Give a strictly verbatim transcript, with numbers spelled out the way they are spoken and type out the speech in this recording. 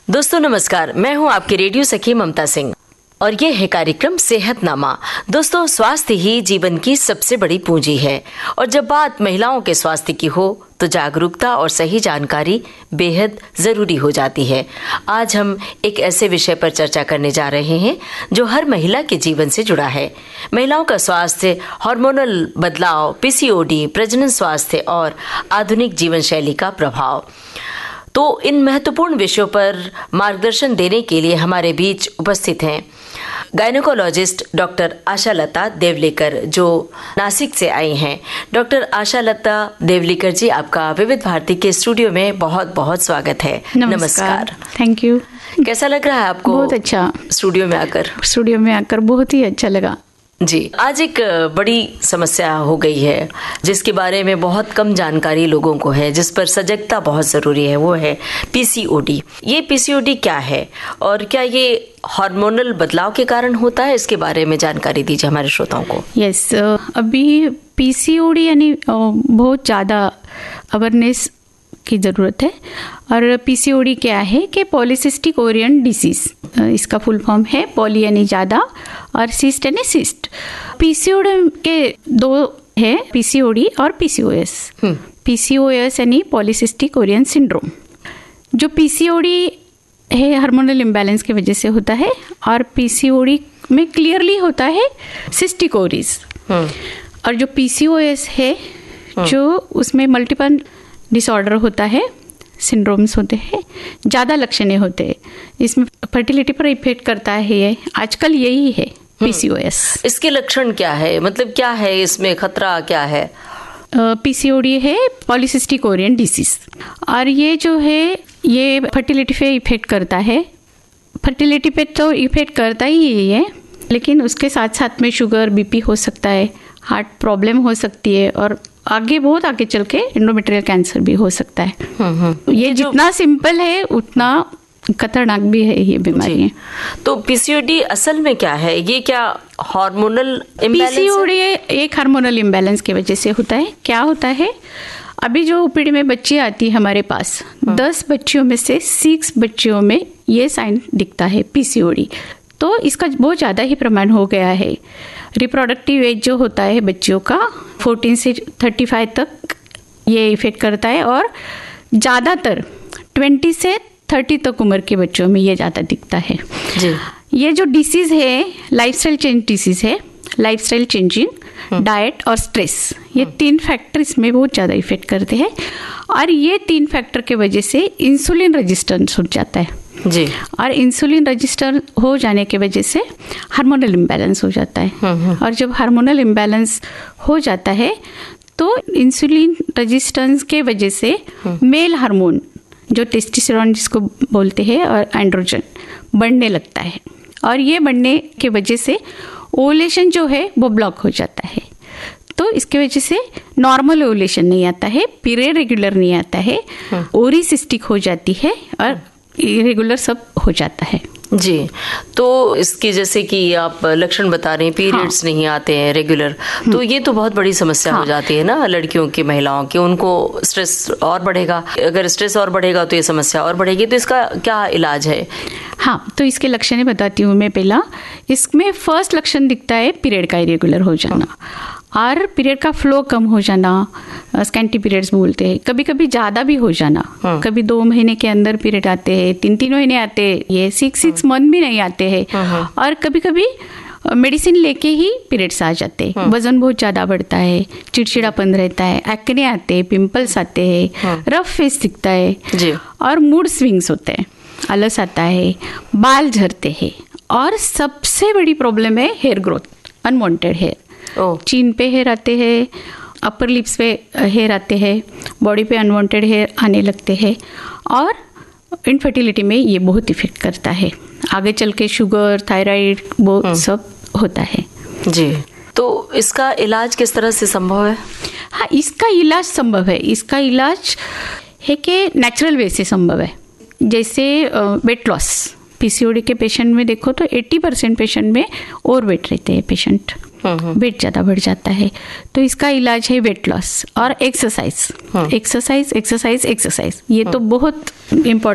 दोस्तों नमस्कार, मैं हूं आपकी रेडियो सखी ममता सिंह और ये है कार्यक्रम सेहतनामा। दोस्तों, स्वास्थ्य ही जीवन की सबसे बड़ी पूंजी है और जब बात महिलाओं के स्वास्थ्य की हो तो जागरूकता और सही जानकारी बेहद जरूरी हो जाती है। आज हम एक ऐसे विषय पर चर्चा करने जा रहे हैं जो हर महिला के जीवन से जुड़ा है। महिलाओं का स्वास्थ्य, हार्मोनल बदलाव, पीसीओडी, प्रजनन स्वास्थ्य और आधुनिक जीवन शैली का प्रभाव। तो इन महत्वपूर्ण विषयों पर मार्गदर्शन देने के लिए हमारे बीच उपस्थित हैं गायनेकोलॉजिस्ट डॉक्टर आशा लता देवलेकर, जो नासिक से आई हैं। डॉक्टर आशा लता देवलेकर जी, आपका विविध भारती के स्टूडियो में बहुत बहुत स्वागत है। नमस्कार। Thank you. कैसा लग रहा है आपको? बहुत अच्छा। स्टूडियो में आकर स्टूडियो में आकर बहुत ही अच्छा लगा जी। आज एक बड़ी समस्या हो गई है जिसके बारे में बहुत कम जानकारी लोगों को है, जिस पर सजगता बहुत ज़रूरी है, वो है पीसीओडी। ये पीसीओडी क्या है और क्या ये हार्मोनल बदलाव के कारण होता है? इसके बारे में जानकारी दीजिए हमारे श्रोताओं को। यस yes, अभी पीसीओडी यानी बहुत ज़्यादा अवेयरनेस की ज़रूरत है। और पीसीओडी क्या है कि पॉलीसिस्टिक ओरियन डिसीज, इसका फुल फॉर्म है पॉली यानी ज़्यादा और सिस्ट यानी सिस्ट। पीसीओडी के दो है, पीसीओडी और पीसीओएस। पीसीओएस यानी पॉलीसिस्टिक ओरियन सिंड्रोम। जो पीसीओडी है हार्मोनल इम्बैलेंस की वजह से होता है और पीसीओडी में क्लियरली होता है सिस्टिक ओवरीज। और जो पीसीओएस है जो उसमें मल्टीपल डिसऑर्डर होता है, सिंड्रोम्स होते हैं, ज़्यादा लक्षण होते हैं, इसमें फर्टिलिटी पर इफेक्ट करता है। ये आजकल यही है पीसीओएस। इसके लक्षण क्या है, मतलब क्या है, इसमें खतरा क्या है? पीसीओडी है पॉलीसिस्टिक ओरियन डिसीज और ये जो है ये फर्टिलिटी पे इफेक्ट करता है। फर्टिलिटी पे तो इफेक्ट करता ही है, लेकिन उसके साथ साथ में शुगर, बीपी हो सकता है, हार्ट प्रॉब्लम हो सकती है और आगे बहुत आगे चल के एंडोमेट्रियल कैंसर भी हो सकता है। ये, ये जितना सिंपल है उतना खतरनाक भी है ये बीमारी। तो पीसीओडी असल में क्या है? ये क्या हार्मोनल इम्बैलेंस? पीसीओडी एक हार्मोनल इम्बैलेंस की वजह से होता है। क्या होता है, अभी जो ओपीडी में बच्ची आती है हमारे पास, दस बच्चियों में से सिक्स बच्चियों में ये साइन दिखता है पीसीओडी। तो इसका बहुत ज़्यादा ही प्रमाण हो गया है। रिप्रोडक्टिव एज जो होता है बच्चियों का चौदह से पैंतीस तक ये इफेक्ट करता है और ज़्यादातर बीस से तीस तक उम्र के बच्चों में ये ज़्यादा दिखता है जी। ये जो डिसीज़ है लाइफस्टाइल चेंज डिसीज़ है। लाइफस्टाइल चेंजिंग, डाइट और स्ट्रेस, ये तीन फैक्टर इसमें बहुत ज़्यादा इफेक्ट करते हैं और ये तीन फैक्टर के वजह से इंसुलिन रेजिस्टेंस हो जाता है जी। और इंसुलिन रजिस्टर हो जाने की वजह से हार्मोनल इम्बैलेंस हो जाता है। और जब हार्मोनल इम्बैलेंस हो जाता है तो इंसुलिन रजिस्टेंस के वजह से मेल हार्मोन जो टेस्टोस्टेरोन जिसको बोलते हैं और एंड्रोजन बढ़ने लगता है और ये बढ़ने की वजह से ओवुलेशन जो है वो ब्लॉक हो जाता है। तो इसके वजह से नॉर्मल ओवुलेशन नहीं आता है, पीरियड रेगुलर नहीं आता है, ओरी सिस्टिक हो जाती है और इरेगुलर सब हो जाता है जी। तो इसकी जैसे कि आप लक्षण बता रहे हैं, पीरियड्स हाँ। नहीं आते हैं रेगुलर, तो ये तो बहुत बड़ी समस्या हाँ। हो जाती है ना लड़कियों की, महिलाओं की। उनको स्ट्रेस और बढ़ेगा, अगर स्ट्रेस और बढ़ेगा तो ये समस्या और बढ़ेगी। तो इसका क्या इलाज है? हाँ, तो इसके लक्षण बताती हूँ मैं। पहला, इसमें फर्स्ट लक्षण दिखता है पीरियड का इरेगुलर हो जाना और पीरियड का फ्लो कम हो जाना, स्कैंटी पीरियड्स बोलते हैं। कभी कभी ज़्यादा भी हो जाना, हाँ। कभी दो महीने के अंदर पीरियड आते हैं, तीन तीन महीने आते हैं, ये सिक्स सिक्स मंथ भी नहीं आते हैं। हाँ। और कभी कभी मेडिसिन लेके ही पीरियड्स आ जाते हैं। हाँ। वजन बहुत ज़्यादा बढ़ता है, चिड़चिड़ापन रहता है, एक्ने आते हैं, पिंपल्स आते हैं, हाँ। रफ फेस दिखता है जी। और मूड स्विंग्स होते हैं, आलस आता है, बाल झड़ते हैं और सबसे बड़ी प्रॉब्लम है हेयर ग्रोथ, अनवांटेड हेयर। चीन पे हेयर आते हैं, अपर लिप्स पे हेयर आते हैं, बॉडी पे अनवांटेड हेयर आने लगते हैं और इनफर्टिलिटी में ये बहुत इफेक्ट करता है। आगे चल के शुगर, थायराइड वो सब होता है जी। तो इसका इलाज किस तरह से संभव है? हाँ, इसका इलाज संभव है। इसका इलाज है कि नेचुरल वे से संभव है। जैसे वेट लॉस, पीसीओडी के पेशेंट में देखो तो अस्सी परसेंट पेशेंट में ओवर वेट रहते हैं पेशेंट, वेट ज़्यादा बढ़ जाता है। तो इसका इलाज है वेट लॉस और एक्सरसाइज, एक्सरसाइज एक्सरसाइज एक्सरसाइज। ये तो बहुत इम्पोर्टेंट